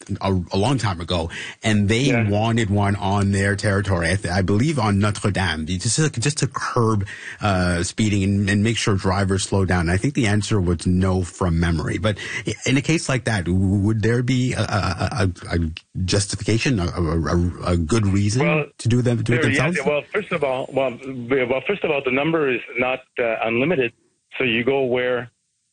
a long time ago, and they wanted one on their territory. I believe on Notre Dame, just to curb speeding and make sure drivers slow down. And I think the answer was no from memory. But in a case like that, would there be a justification, a good reason to do it themselves? Yeah, well, first of all, the number is not unlimited. So you go where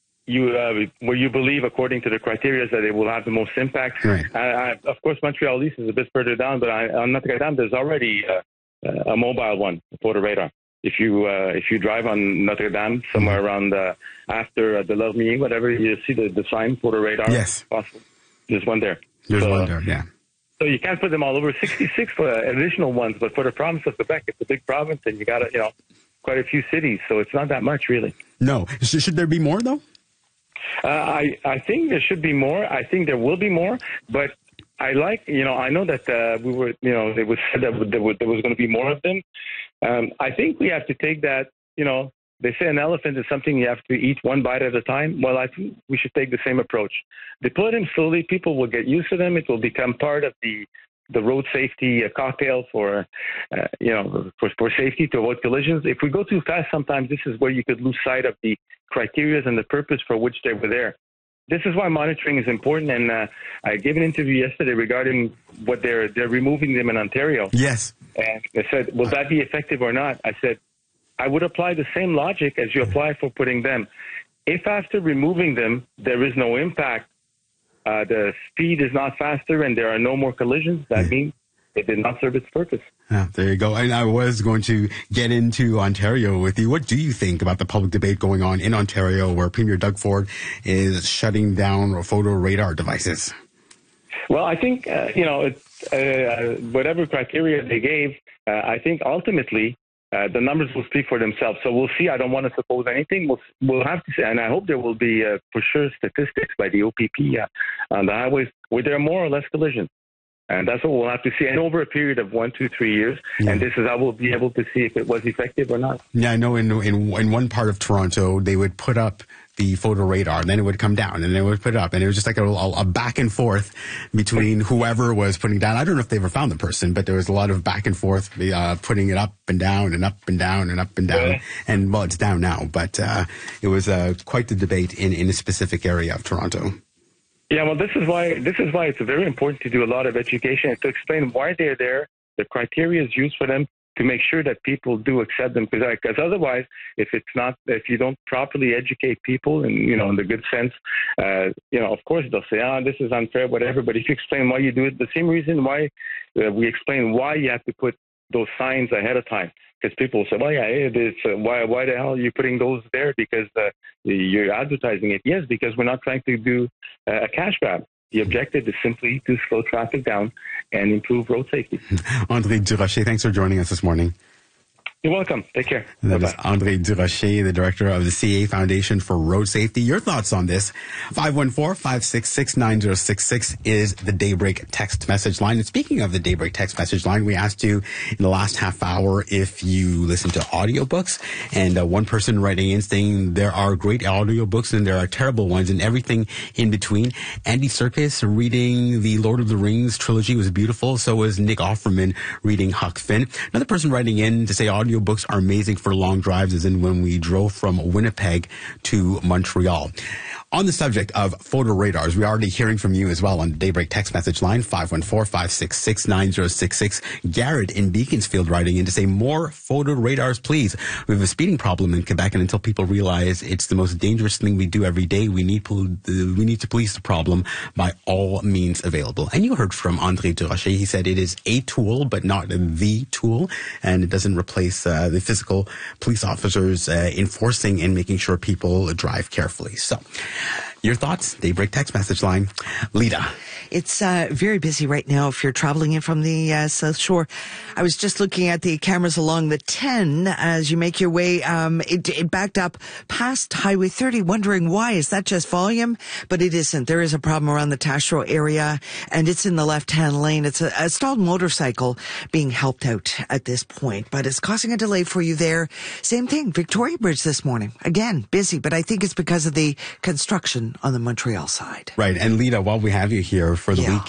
you believe, according to the criteria, that it will have the most impact. Right. Of course, Montreal East is a bit further down, but on Notre Dame, there's already a mobile one, a photo radar. If you drive on Notre Dame somewhere around after the Lormier, whatever, you see the sign photo radar. Yes. Possible. There's one there. There's one there, yeah. So you can't put them all over. 66 for additional ones, but for the province of Quebec, it's a big province, and you got quite a few cities, so it's not that much really. No. Should there be more though? I think there should be more. I think there will be more, but I know that it was said that there was going to be more of them. I think we have to take that, they say an elephant is something you have to eat one bite at a time. Well, I think we should take the same approach. Deploy them slowly. People will get used to them. It will become part of the road safety cocktail for safety to avoid collisions. If we go too fast, sometimes this is where you could lose sight of the criteria and the purpose for which they were there. This is why monitoring is important. And I gave an interview yesterday regarding what they're removing them in Ontario. Yes. And they said, will that be effective or not? I said, I would apply the same logic as you apply for putting them. If after removing them, there is no impact, the speed is not faster and there are no more collisions, that means it did not serve its purpose. There you go. And I was going to get into Ontario with you. What do you think about the public debate going on in Ontario where Premier Doug Ford is shutting down photo radar devices? Well, I think, whatever criteria they gave, I think ultimately the numbers will speak for themselves. So we'll see. I don't want to suppose anything. We'll have to see, and I hope there will be for sure statistics by the OPP on the highways where there are more or less collisions. And that's what we'll have to see. And over a period of 1, 2, 3 years. And this is how we'll be able to see if it was effective or not. Yeah, I know in one part of Toronto, they would put up the photo radar, and then it would come down, and then it would put it up. And it was just like a back and forth between whoever was putting down. I don't know if they ever found the person, but there was a lot of back and forth, putting it up and down and up and down and up and down. Yeah. And, well, it's down now. But it was quite the debate in a specific area of Toronto. Yeah, well, this is why it's very important to do a lot of education and to explain why they're there, the criteria is used for them, to make sure that people do accept them. Because otherwise, if you don't properly educate people and, in the good sense, of course they'll say, this is unfair, whatever. But if you explain why you do it, the same reason why we explain why you have to put those signs ahead of time. Because people say, well, yeah, why the hell are you putting those there? Because you're advertising it. Yes, because we're not trying to do a cash grab. The objective is simply to slow traffic down and improve road safety. André Durocher, thanks for joining us this morning. You're welcome. Take care. That is André Durocher, the director of the CA Foundation for Road Safety. Your thoughts on this? 514-566-9066 is the Daybreak text message line. And speaking of the Daybreak text message line, we asked you in the last half hour if you listen to audiobooks. And one person writing in saying there are great audiobooks and there are terrible ones and everything in between. Andy Serkis reading the Lord of the Rings trilogy was beautiful. So was Nick Offerman reading Huck Finn. Another person writing in to say audiobooks are amazing for long drives, as in when we drove from Winnipeg to Montreal. On the subject of photo radars, we're already hearing from you as well on the Daybreak text message line, 514-566-9066. Garrett in Beaconsfield writing in to say more photo radars, please. We have a speeding problem in Quebec, and until people realize it's the most dangerous thing we do every day, we need to police the problem by all means available. And you heard from André Durocher. He said it is a tool, but not the tool, and it doesn't replace the physical police officers enforcing and making sure people drive carefully. So, your thoughts? Daybreak text message line. Lita. It's very busy right now if you're traveling in from the South Shore. I was just looking at the cameras along the 10 as you make your way. It backed up past Highway 30, wondering why. Is that just volume? But it isn't. There is a problem around the Taschereau area, and it's in the left-hand lane. It's a stalled motorcycle being helped out at this point, but it's causing a delay for you there. Same thing, Victoria Bridge this morning. Again, busy, but I think it's because of the construction on the Montreal side. Right. And Lita, while we have you here for the weekend,